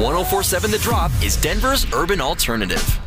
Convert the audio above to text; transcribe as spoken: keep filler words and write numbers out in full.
one oh four point seven The Drop is Denver's urban alternative.